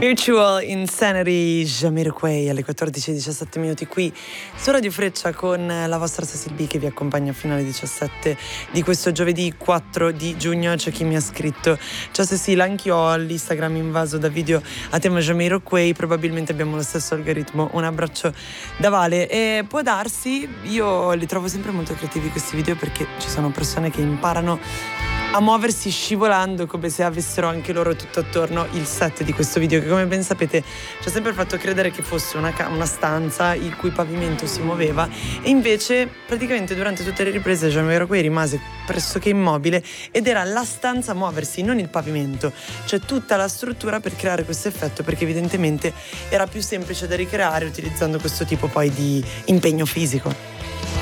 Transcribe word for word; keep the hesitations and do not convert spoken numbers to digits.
Virtual Insanity, Jamiroquai alle quattordici e diciassette minuti qui su Radio Freccia con la vostra Cecil B che vi accompagna fino alle diciassette di questo giovedì quattro di giugno. C'è chi mi ha scritto: ciao Cecil, anch'io ho l'Instagram invaso da video a tema Jamiroquai, probabilmente abbiamo lo stesso algoritmo. Un abbraccio da Vale. E può darsi, io li trovo sempre molto creativi questi video perché ci sono persone che imparano a muoversi scivolando come se avessero anche loro tutto attorno il set di questo video, che come ben sapete ci ha sempre fatto credere che fosse una, ca- una stanza il cui pavimento si muoveva, e invece praticamente durante tutte le riprese Jamiroquai rimase pressoché immobile ed era la stanza a muoversi, non il pavimento, cioè tutta la struttura per creare questo effetto, perché evidentemente era più semplice da ricreare utilizzando questo tipo poi di impegno fisico.